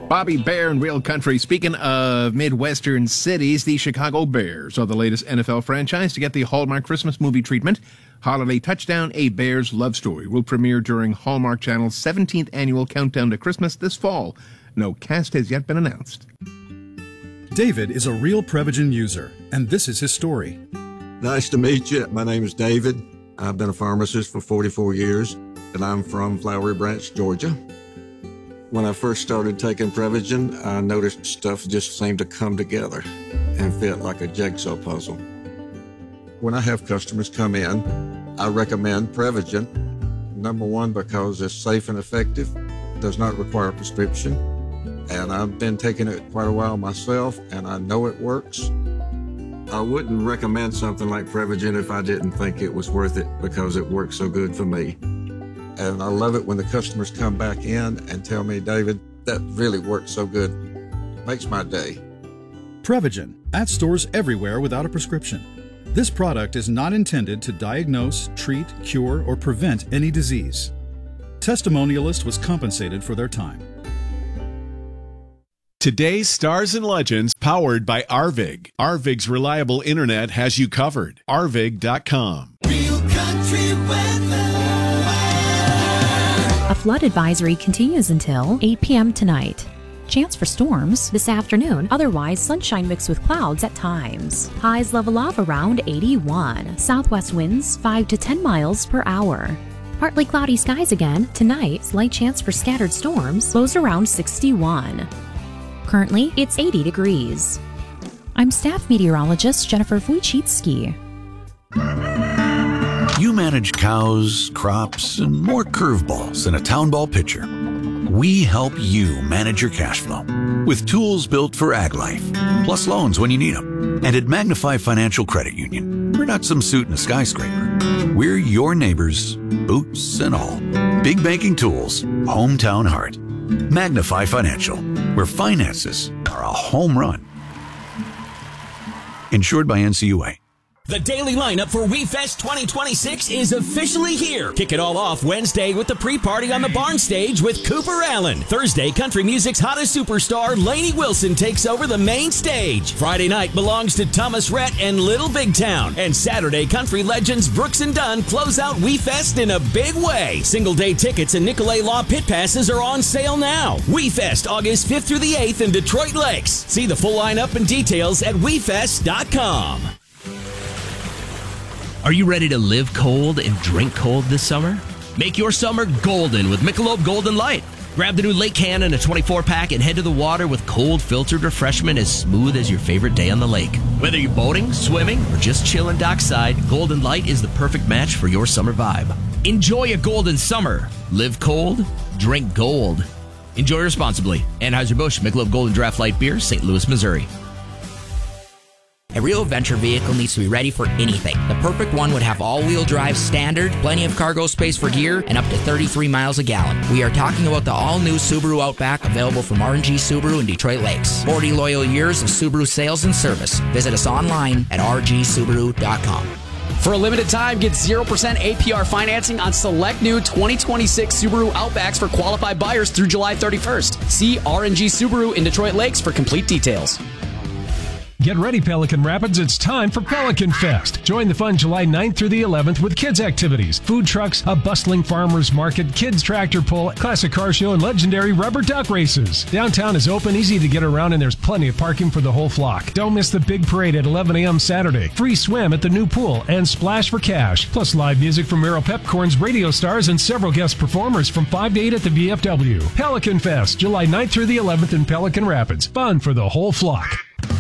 Bobby Bear and Real Country. Speaking of Midwestern cities, the Chicago Bears are the latest NFL franchise to get the Hallmark Christmas movie treatment. Holiday Touchdown, A Bear's Love Story will premiere during Hallmark Channel's 17th annual Countdown to Christmas this fall. No cast has yet been announced. David is a real Prevagen user, and this is his story. Nice to meet you. My name is David. I've been a pharmacist for 44 years, and I'm from Flowery Branch, Georgia. When I first started taking Prevagen, I noticed stuff just seemed to come together and fit like a jigsaw puzzle. When I have customers come in, I recommend Prevagen. Number one, because it's safe and effective, does not require a prescription, and I've been taking it quite a while myself, and I know it works. I wouldn't recommend something like Prevagen if I didn't think it was worth it because it works so good for me. And I love it when the customers come back in and tell me, David, that really worked so good. Makes my day. Prevagen, at stores everywhere without a prescription. This product is not intended to diagnose, treat, cure, or prevent any disease. Testimonialist was compensated for their time. Today's Stars and Legends, powered by Arvig. Arvig's reliable internet has you covered. Arvig.com. Real Country Weather. A flood advisory continues until 8 p.m. tonight. Chance for storms this afternoon, otherwise sunshine mixed with clouds at times. Highs level off around 81. Southwest winds 5 to 10 miles per hour. Partly cloudy skies again tonight. Slight chance for scattered storms. Lows around 61. Currently, it's 80 degrees. I'm staff meteorologist Jennifer Wojcicki. You manage cows, crops, and more curveballs than a town ball pitcher. We help you manage your cash flow with tools built for ag life, plus loans when you need them. And at Magnify Financial Credit Union, we're not some suit in a skyscraper. We're your neighbors, boots and all. Big banking tools, hometown heart. Magnify Financial, where finances are a home run. Insured by NCUA. The daily lineup for WeFest 2026 is officially here. Kick it all off Wednesday with the pre-party on the barn stage with Cooper Allen. Thursday, country music's hottest superstar, Lainey Wilson, takes over the main stage. Friday night belongs to Thomas Rhett and Little Big Town. And Saturday, country legends Brooks and Dunn close out WeFest in a big way. Single-day tickets and Nicolay Law pit passes are on sale now. WeFest, August 5th through the 8th in Detroit Lakes. See the full lineup and details at WeFest.com. Are you ready to live cold and drink cold this summer? Make your summer golden with Michelob Golden Light. Grab the new Lake Can in a 24-pack and head to the water with cold filtered refreshment as smooth as your favorite day on the lake. Whether you're boating, swimming, or just chilling dockside, Golden Light is the perfect match for your summer vibe. Enjoy a golden summer. Live cold, drink gold. Enjoy responsibly. Anheuser-Busch Michelob Golden Draft Light Beer, St. Louis, Missouri. A real adventure vehicle needs to be ready for anything. The perfect one would have all-wheel drive standard, plenty of cargo space for gear, and up to 33 miles a gallon. We are talking about the all-new Subaru Outback, available from R&G Subaru in Detroit Lakes. 40 loyal years of Subaru sales and service. Visit us online at rgsubaru.com. For a limited time, get 0% APR financing on select new 2026 Subaru Outbacks for qualified buyers through July 31st. See R&G Subaru in Detroit Lakes for complete details. Get ready, Pelican Rapids. It's time for Pelican Fest. Join the fun July 9th through the 11th with kids' activities, food trucks, a bustling farmers market, kids' tractor pull, classic car show, and legendary rubber duck races. Downtown is open, easy to get around, and there's plenty of parking for the whole flock. Don't miss the big parade at 11 a.m. Saturday. Free swim at the new pool and splash for cash. Plus live music from Merrill Pepcorn's radio stars and several guest performers from 5 to 8 at the VFW. Pelican Fest, July 9th through the 11th in Pelican Rapids. Fun for the whole flock.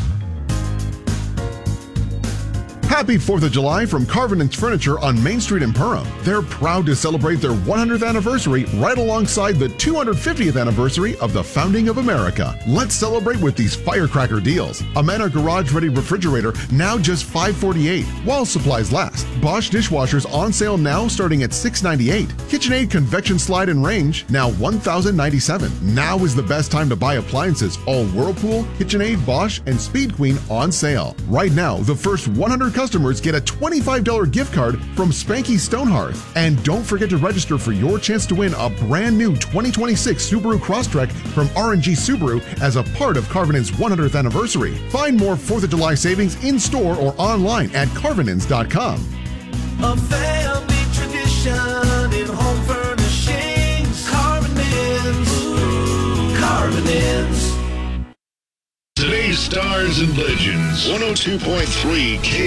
Happy 4th of July from Carvin's Furniture on Main Street in Perham. They're proud to celebrate their 100th anniversary right alongside the 250th anniversary of the founding of America. Let's celebrate with these firecracker deals. A Manor Garage Ready refrigerator now just $548 while supplies last. Bosch dishwashers on sale now starting at $698. KitchenAid convection slide and range now $1,097. Now is the best time to buy appliances. All Whirlpool, KitchenAid, Bosch, and Speed Queen on sale. Right now, the first 100 customers customers get a $25 gift card from Spanky Stonehearth. And don't forget to register for your chance to win a brand new 2026 Subaru Crosstrek from R&G Subaru as a part of Carvinen's 100th anniversary. Find more 4th of July savings in-store or online at carvinens.com. A family tradition in home furnishings. Carvinens. Carvinens. Today's Stars and Legends, 102.3 K.